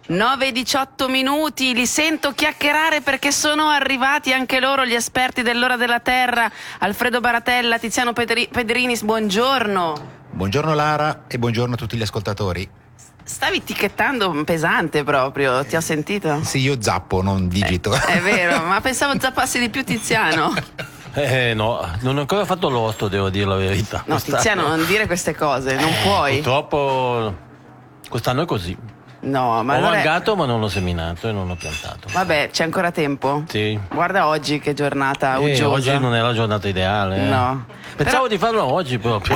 9:18, li sento chiacchierare perché sono arrivati anche loro, gli esperti dell'Ora della Terra, Alfredo Baratella, Tiziano Pedrinis, buongiorno. Buongiorno Lara e buongiorno a tutti gli ascoltatori. Stavi ticchettando pesante proprio, ti ho sentito? Sì, io zappo, non digito. È vero, ma pensavo zappassi di più Tiziano. No, non ho ancora fatto l'orto, devo dire la verità. No, Tiziano, non dire queste cose, non puoi. Purtroppo quest'anno è così. No, ma ho allora... mangato ma non ho seminato e non ho piantato. Vabbè, c'è ancora tempo? Sì. Guarda oggi che giornata uggiosa. Oggi non è la giornata ideale. No. Pensavo di farlo oggi proprio.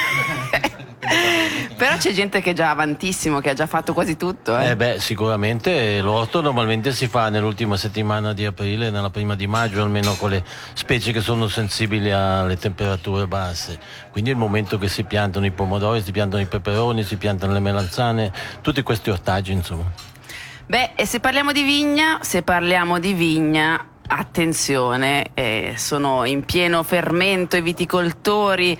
Però c'è gente che è già avantissimo, che ha già fatto quasi tutto. Sicuramente l'orto normalmente si fa nell'ultima settimana di aprile, nella prima di maggio, almeno con le specie che sono sensibili alle temperature basse. Quindi è il momento che si piantano i pomodori, si piantano i peperoni, si piantano le melanzane, tutti questi ortaggi, insomma. E se parliamo di vigna, attenzione, sono in pieno fermento, i viticoltori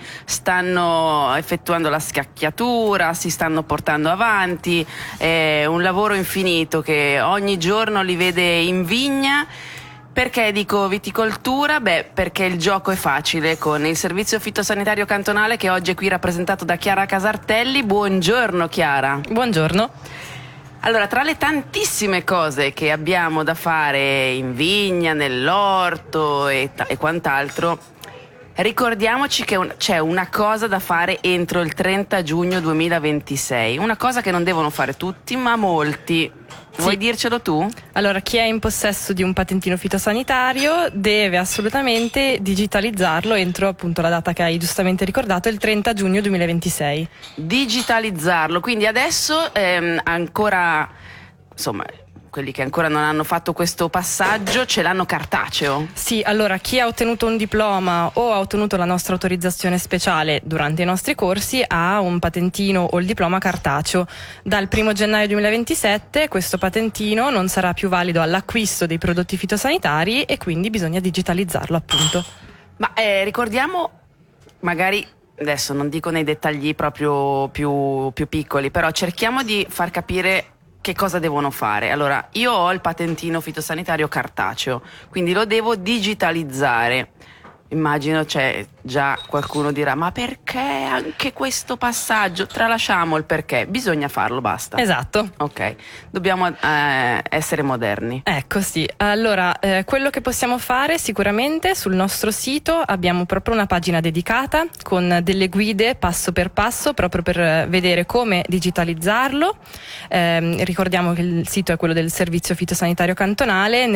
stanno effettuando la scacchiatura, si stanno portando avanti, è un lavoro infinito che ogni giorno li vede in vigna. Perché dico viticoltura? Perché il gioco è facile con il servizio fitosanitario cantonale, che oggi è qui rappresentato da Chiara Casartelli. Buongiorno Chiara. Buongiorno. Allora, tra le tantissime cose che abbiamo da fare in vigna, nell'orto e quant'altro, ricordiamoci che c'è una cosa da fare entro il 30 giugno 2026, una cosa che non devono fare tutti, ma molti. Vuoi dircelo tu? Allora, chi è in possesso di un patentino fitosanitario deve assolutamente digitalizzarlo entro appunto la data che hai giustamente ricordato, il 30 giugno 2026. Digitalizzarlo, quindi adesso ancora, insomma, quelli che ancora non hanno fatto questo passaggio ce l'hanno cartaceo? Sì, allora chi ha ottenuto un diploma o ha ottenuto la nostra autorizzazione speciale durante i nostri corsi ha un patentino o il diploma cartaceo. Dal 1 gennaio 2027 questo patentino non sarà più valido all'acquisto dei prodotti fitosanitari e quindi bisogna digitalizzarlo, appunto. Ma ricordiamo, magari adesso non dico nei dettagli proprio più piccoli, però cerchiamo di far capire che cosa devono fare. Allora, io ho il patentino fitosanitario cartaceo, quindi lo devo digitalizzare. Immagino c'è già qualcuno dirà: ma perché anche questo passaggio? Tralasciamo il perché, bisogna farlo, basta. Esatto. Ok, dobbiamo essere moderni. Ecco, sì. Allora, quello che possiamo fare sicuramente sul nostro sito abbiamo proprio una pagina dedicata con delle guide passo per passo proprio per vedere come digitalizzarlo. Ricordiamo che il sito è quello del Servizio Fitosanitario Cantonale.